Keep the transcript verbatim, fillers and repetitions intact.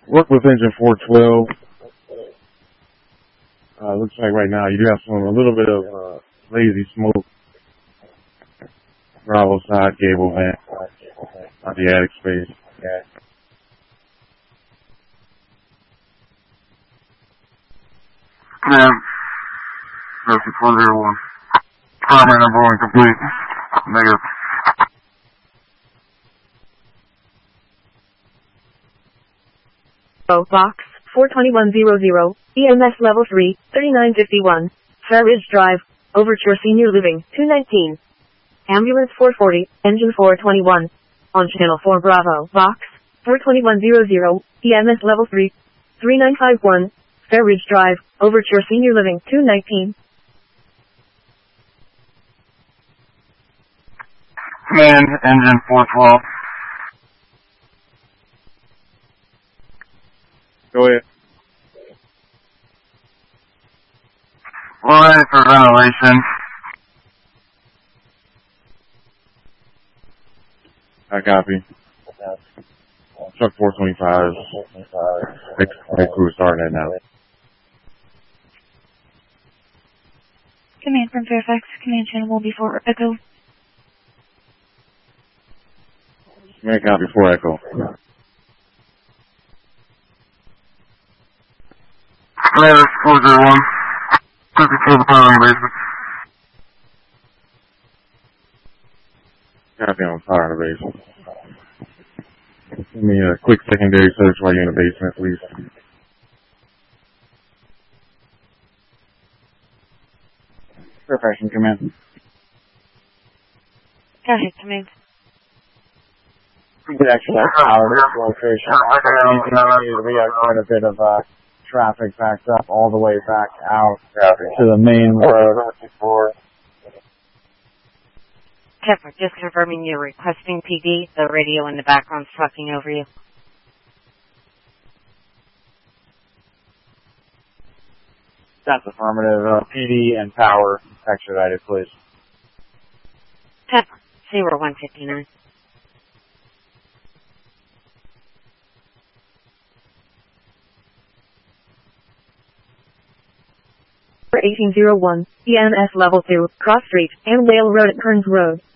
Work with engine four twelve. Uh, looks like right now you do have some, a little bit of, uh, lazy smoke. Bravo side gable vent. Not the attic space. Yeah. Command. Delta four zero one. Primary number one complete. Negative. Oh, box, four twenty-one hundred, E M S level three, thirty-nine fifty-one, Fair Ridge Drive, Overture Senior Living, two nineteen. Ambulance four forty, engine four twenty-one. On channel four Bravo, box, four twenty-one hundred, E M S level three, thirty-nine fifty-one, Fair Ridge Drive, Overture Senior Living, two nineteen. Command, engine four twelve. Go ahead. We're ready for ventilation. I copy. Truck four twenty-five. Next crew starting that now. Command from Fairfax. Command channel will be for Echo. Command copy for Echo. Command four zero one. Took control of the power in the basement. Copy on fire in the basement. Give me a quick secondary search while you're in the basement, please. Fairfax in command. Go ahead, command. We could actually have power to this location. We got quite a bit of uh, traffic backed up all the way back out to the main road. Kepler, just confirming you're requesting P D. The radio in the background's talking over you. That's affirmative. Uh, P D and power expedited, please. Kepler, zero one fifty-nine. eighteen oh one, E M S level two, Cross Street, Annandale Road at Kearns Road.